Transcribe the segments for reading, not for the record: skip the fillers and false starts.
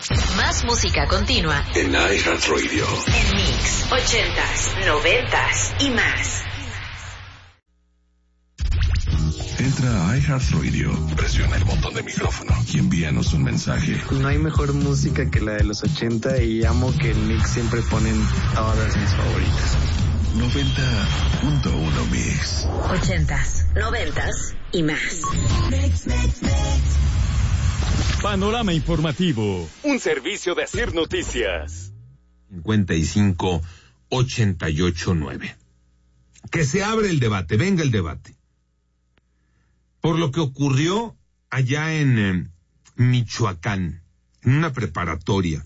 Más música continua en iHeartRadio. En Mix, 80s, 90s y más. Entra a iHeartRadio, presiona el botón de micrófono y envíanos un mensaje. No hay mejor música que la de los 80 y amo que en Mix siempre ponen todas mis favoritas. 90.1 Mix. 80s, 90s y más. Panorama informativo, un servicio de Asir Noticias. 55-88-9. Que se abre el debate, venga el debate. Por lo que ocurrió allá en Michoacán, en una preparatoria.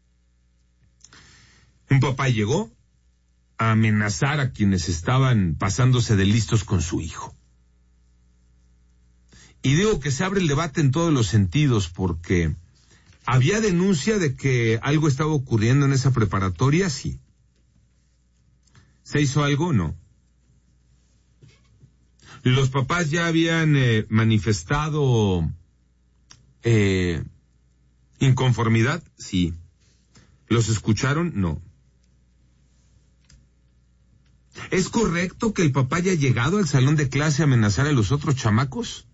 Un papá llegó a amenazar a quienes estaban pasándose de listos con su hijo. Y digo que se abre el debate en todos los sentidos porque había denuncia de que algo estaba ocurriendo en esa preparatoria, sí. ¿Se hizo algo? No. Los papás ya habían manifestado inconformidad, sí. ¿Los escucharon? No. ¿Es correcto que el papá haya llegado al salón de clase a amenazar a los otros chamacos?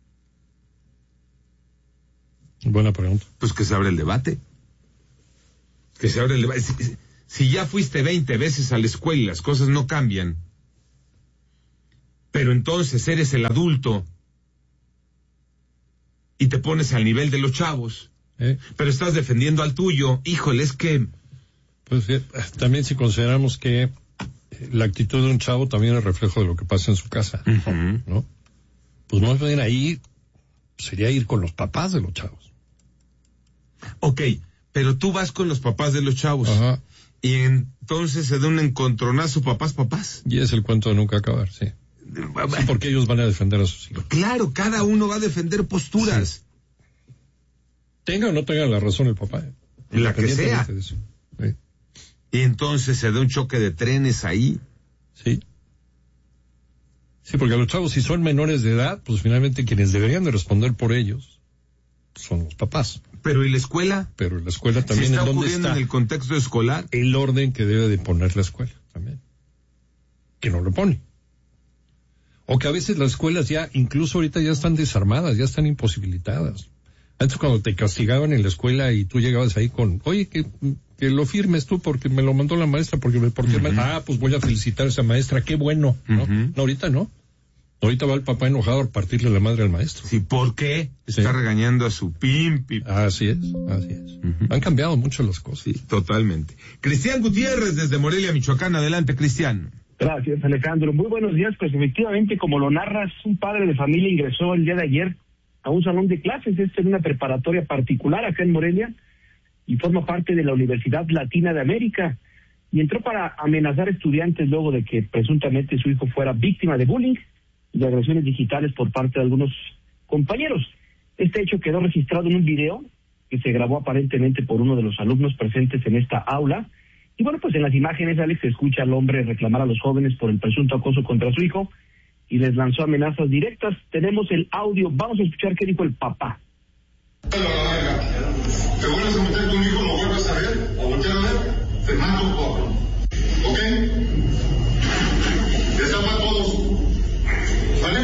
Buena pregunta. Pues que se abre el debate. Que se abre el debate. Si ya fuiste 20 veces a la escuela y las cosas no cambian, pero entonces eres el adulto y te pones al nivel de los chavos, pero estás defendiendo al tuyo, híjole, es que... Pues también si consideramos que la actitud de un chavo también es reflejo de lo que pasa en su casa, ¿no? Pues más bien ahí sería ir con los papás de los chavos. Ok, pero tú vas con los papás de los chavos. Ajá. Y entonces se da un encontronazo papás. Y es el cuento de nunca acabar, sí. Sí, porque ellos van a defender a sus hijos. Claro, cada uno va a defender posturas. Sí. Tenga o no tenga la razón el papá. La que sea. Sí. Y entonces se da un choque de trenes ahí. Sí. Sí, porque los chavos, si son menores de edad, pues finalmente quienes deberían de responder por ellos son los papás. Pero ¿y la escuela? Pero la escuela también, ¿en dónde ocurriendo está en el contexto escolar? El orden que debe de poner la escuela también. Que no lo pone. O que a veces las escuelas ya, incluso ahorita ya están desarmadas, ya están imposibilitadas. Antes cuando te castigaban en la escuela y tú llegabas ahí con, oye, que lo firmes tú porque me lo mandó la maestra, porque pues voy a felicitar a esa maestra, qué bueno, ¿no? No, ahorita no. Ahorita va el papá enojado a partirle la madre al maestro. Sí, ¿por qué? Está regañando a su pimpi. Así es. Han cambiado mucho las cosas. Sí, totalmente. Cristian Gutiérrez desde Morelia, Michoacán. Adelante, Cristian. Gracias, Alejandro. Muy buenos días. Pues efectivamente, como lo narras, un padre de familia ingresó el día de ayer a un salón de clases, en una preparatoria particular acá en Morelia, y forma parte de la Universidad Latina de América, y entró para amenazar estudiantes luego de que presuntamente su hijo fuera víctima de bullying y de agresiones digitales por parte de algunos compañeros. Este hecho quedó registrado en un video que se grabó aparentemente por uno de los alumnos presentes en esta aula. Y bueno, pues en las imágenes, Alex, se escucha al hombre reclamar a los jóvenes por el presunto acoso contra su hijo y les lanzó amenazas directas. Tenemos el audio, vamos a escuchar qué dijo el papá. Te vuelves a meter con un hijo, lo vuelves a ver, o voltear a ver, te mato poco. ¿Ok? Desapa a todos. ¿Vale?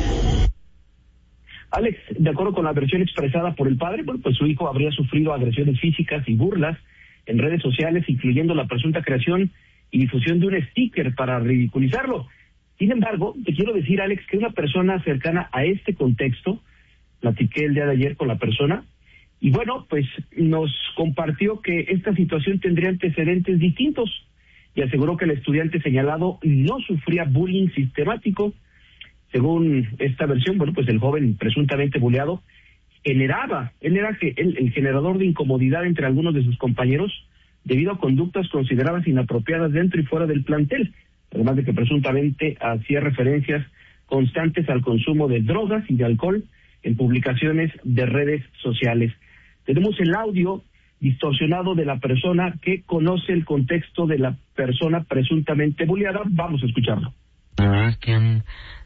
Alex, de acuerdo con la versión expresada por el padre, bueno, pues su hijo habría sufrido agresiones físicas y burlas en redes sociales, incluyendo la presunta creación y difusión de un sticker para ridiculizarlo. Sin embargo, te quiero decir, Alex, que una persona cercana a este contexto, platiqué el día de ayer con la persona, y bueno, pues nos compartió que esta situación tendría antecedentes distintos, y aseguró que el estudiante señalado no sufría bullying sistemático. Según esta versión, bueno, pues el joven presuntamente bulleado era el generador de incomodidad entre algunos de sus compañeros debido a conductas consideradas inapropiadas dentro y fuera del plantel, además de que presuntamente hacía referencias constantes al consumo de drogas y de alcohol en publicaciones de redes sociales. Tenemos el audio distorsionado de la persona que conoce el contexto de la persona presuntamente bulleada. Vamos a escucharlo. ¿Verdad? Que han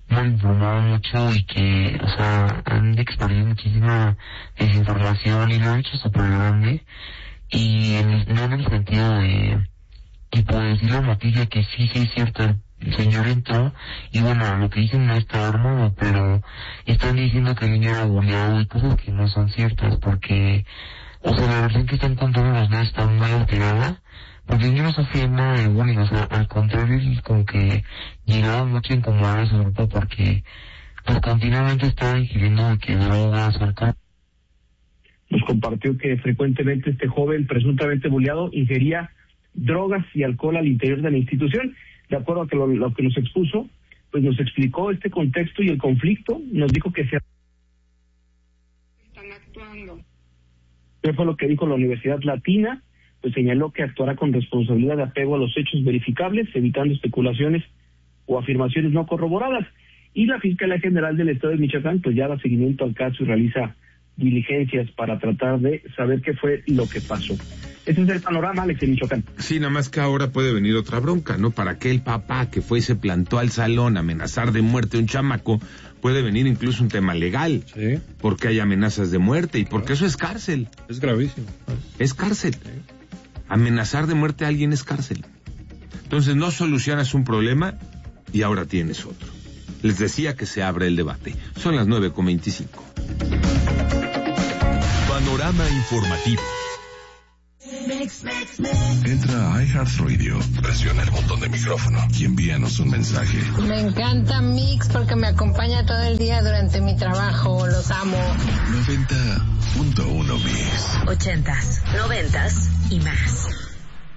mal informado mucho y que, o sea, han expandido muchísima desinformación y lo han hecho súper grande, y no en el sentido de, tipo, decir la noticia que sí es cierto, el señor entró, y bueno, lo que dicen no está armado, pero están diciendo que el niño era bulleado y cosas que no son ciertas, porque, o sea, la versión que están contando los medios está muy alterada, porque el niño no sufría nada de bullying, o sea, al contrario, él como que llegaba mucho a incomodar a su grupo porque, pues, continuamente estaba ingiriendo que drogas, alcohol. Nos compartió que frecuentemente este joven presuntamente bulleado ingería drogas y alcohol al interior de la institución. De acuerdo a que lo que nos expuso, pues nos explicó este contexto y el conflicto, nos dijo que se están actuando. ¿Qué fue lo que dijo la Universidad Latina? Pues señaló que actuará con responsabilidad de apego a los hechos verificables, evitando especulaciones o afirmaciones no corroboradas. Y la Fiscalía General del Estado de Michoacán pues ya da seguimiento al caso y realiza diligencias para tratar de saber qué fue lo que pasó. Ese es el panorama, Alex, de Michoacán. Sí, nada más que ahora puede venir otra bronca, ¿no? Para que el papá que fue y se plantó al salón a amenazar de muerte a un chamaco, puede venir incluso un tema legal. Sí. Porque hay amenazas de muerte y porque eso es cárcel. Es gravísimo. Es cárcel. Amenazar de muerte a alguien es cárcel. Entonces no solucionas un problema y ahora tienes otro. Les decía que se abre el debate. Son las 9:25. Panorama informativo. Entra a iHeartRadio, presiona el botón de micrófono y envíanos un mensaje. Me encanta Mix porque me acompaña todo el día durante mi trabajo, los amo. 90.1 Mix. 80s, 90s y más.